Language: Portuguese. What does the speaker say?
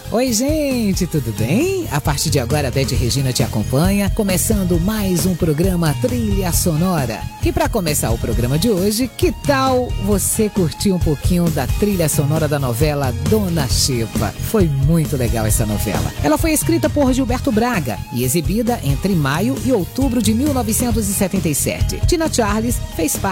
Oi, gente, tudo bem? A partir de agora, a Beth Regina te acompanha, começando mais um programa Trilha Sonora. E para começar o programa de hoje, que tal você curtir um pouquinho da trilha sonora da novela Dona Xepa? Foi muito legal essa novela. Ela foi escrita por Gilberto Braga e exibida entre maio e outubro de 1977. Tina Charles fez parte